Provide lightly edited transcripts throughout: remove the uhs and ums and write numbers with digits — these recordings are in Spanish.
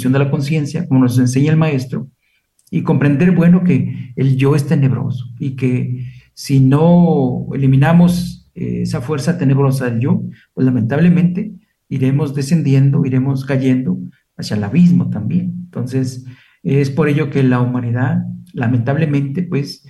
expansión de la conciencia, como nos enseña el maestro, y comprender, bueno, que el yo es tenebroso y que si no eliminamos esa fuerza tenebrosa del yo, pues lamentablemente iremos descendiendo, iremos cayendo hacia el abismo también. Entonces, es por ello que la humanidad, lamentablemente, pues,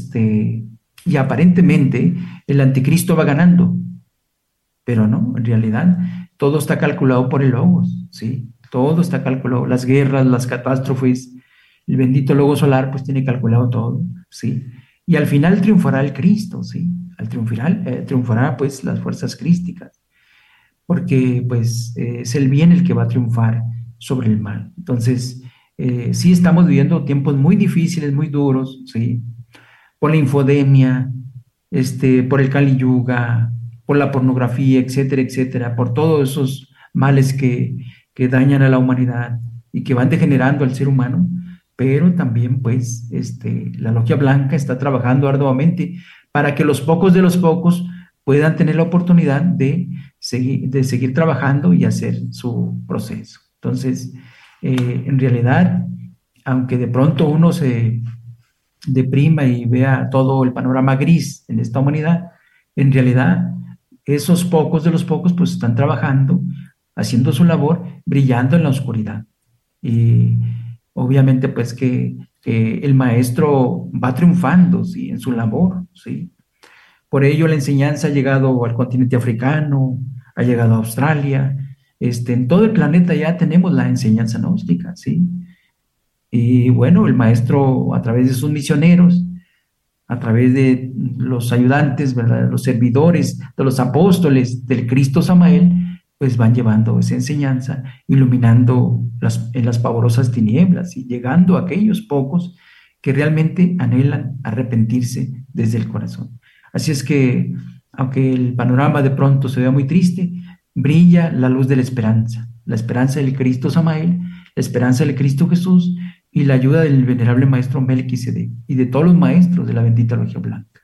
y aparentemente el anticristo va ganando, pero no, en realidad todo está calculado por el logos, ¿sí? Todo está calculado, las guerras, las catástrofes, el bendito logo solar pues tiene calculado todo, ¿sí? Y al final triunfará el Cristo, ¿sí? Al triunfará pues las fuerzas crísticas, porque pues es el bien el que va a triunfar sobre el mal. Entonces, sí estamos viviendo tiempos muy difíciles, muy duros, ¿sí? Por la infodemia, por el Kali Yuga, por la pornografía, etcétera, etcétera, por todos esos males que dañan a la humanidad y que van degenerando al ser humano, pero también pues la Logia Blanca está trabajando arduamente para que los pocos de los pocos puedan tener la oportunidad de seguir trabajando y hacer su proceso. Entonces, en realidad, aunque de pronto uno se deprima y vea todo el panorama gris en esta humanidad, en realidad esos pocos de los pocos pues están trabajando, haciendo su labor, brillando en la oscuridad. Y obviamente pues que el maestro va triunfando, ¿sí? En su labor, ¿sí? Por ello la enseñanza ha llegado al continente africano, ha llegado a Australia, en todo el planeta ya tenemos la enseñanza gnóstica, ¿sí? Y bueno, el maestro a través de sus misioneros, a través de los ayudantes, ¿verdad? De los servidores, de los apóstoles, del Cristo Samael, pues van llevando esa enseñanza, iluminando en las pavorosas tinieblas y llegando a aquellos pocos que realmente anhelan arrepentirse desde el corazón. Así es que, aunque el panorama de pronto se vea muy triste, brilla la luz de la esperanza del Cristo Samael, la esperanza del Cristo Jesús, y la ayuda del venerable maestro Melquisedec y de todos los maestros de la bendita Logia Blanca.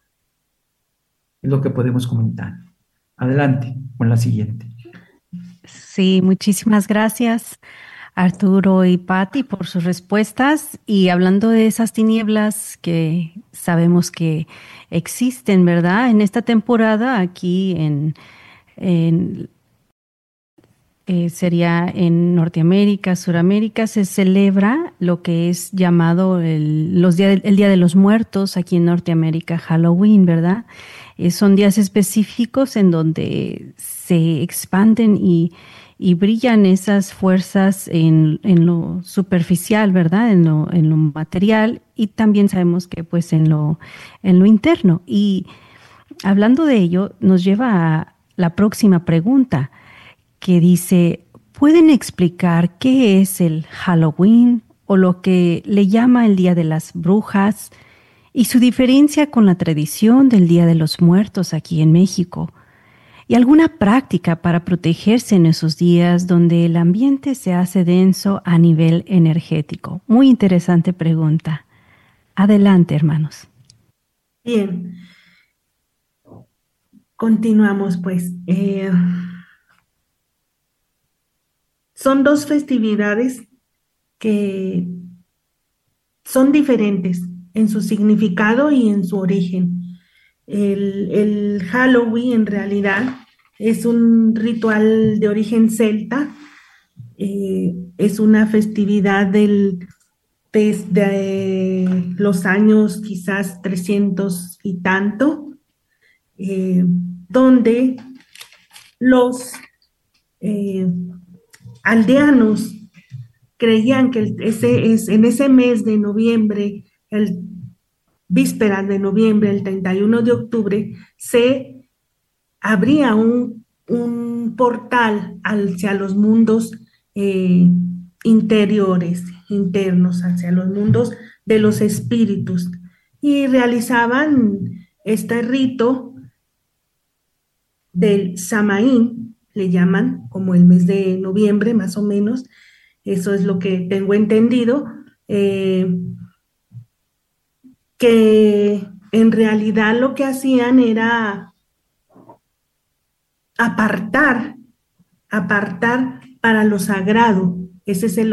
Es lo que podemos comentar. Adelante con la siguiente. Sí, muchísimas gracias, Arturo y Patti, por sus respuestas. Y hablando de esas tinieblas que sabemos que existen, ¿verdad? En esta temporada aquí en sería en Norteamérica, Suramérica, se celebra lo que es llamado el Día de los Muertos, aquí en Norteamérica, Halloween, ¿verdad? Son días específicos en donde se expanden y brillan esas fuerzas en lo superficial, ¿verdad? En lo material, y también sabemos que pues en lo interno. Y hablando de ello, nos lleva a la próxima pregunta, que dice: ¿pueden explicar qué es el Halloween o lo que le llama el Día de las Brujas y su diferencia con la tradición del Día de los Muertos aquí en México? ¿Y alguna práctica para protegerse en esos días donde el ambiente se hace denso a nivel energético? Muy interesante pregunta. Adelante, hermanos. Bien, continuamos pues. Son dos festividades que son diferentes en su significado y en su origen. El Halloween en realidad es un ritual de origen celta, es una festividad desde los años quizás 300 y tanto, donde los aldeanos creían que en ese mes de noviembre, víspera de noviembre, el 31 de octubre, se abría un portal hacia los mundos internos, hacia los mundos de los espíritus, y realizaban este rito del Samaín, le llaman, como el mes de noviembre más o menos. Eso es lo que tengo entendido, que en realidad lo que hacían era apartar para lo sagrado. Ese es el